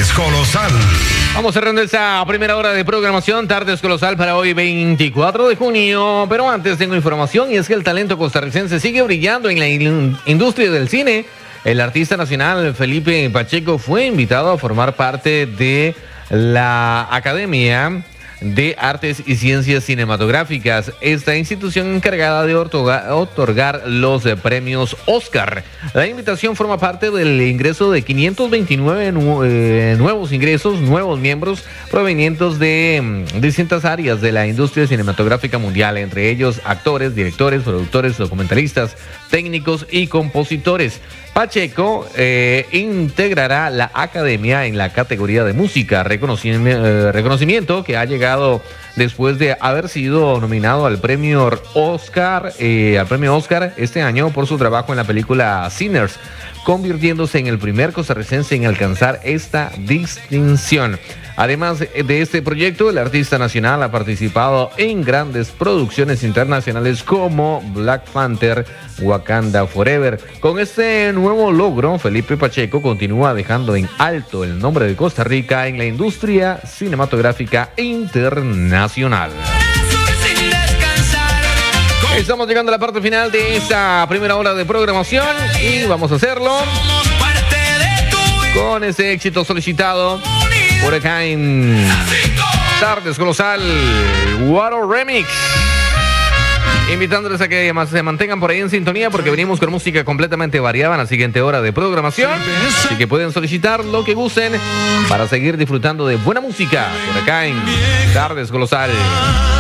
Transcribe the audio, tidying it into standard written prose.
Tardes Colosal. Vamos cerrando esa primera hora de programación, Tardes Colosal, para hoy 24 de junio. Pero antes tengo información, y es que el talento costarricense sigue brillando en la industria del cine. El artista nacional Felipe Pacheco fue invitado a formar parte de la Academia de Artes y Ciencias Cinematográficas, esta institución encargada de otorgar los premios Oscar. La invitación forma parte del ingreso de 529 nuevos miembros provenientes de distintas áreas de la industria cinematográfica mundial, entre ellos actores, directores, productores, documentalistas, técnicos y compositores. Pacheco integrará la academia en la categoría de música, reconocimiento que ha llegado después de haber sido nominado al premio Oscar este año por su trabajo en la película Sinners, convirtiéndose en el primer costarricense en alcanzar esta distinción. Además de este proyecto, el artista nacional ha participado en grandes producciones internacionales como Black Panther, Wakanda Forever. Con este nuevo logro, Felipe Pacheco continúa dejando en alto el nombre de Costa Rica en la industria cinematográfica internacional. Estamos llegando a la parte final de esta primera hora de programación y vamos a hacerlo con ese éxito solicitado por acá en Tardes Colosal, Water Remix. Invitándoles a que se mantengan por ahí en sintonía porque venimos con música completamente variada en la siguiente hora de programación. Así que pueden solicitar lo que gusten para seguir disfrutando de buena música por acá en Tardes Colosal.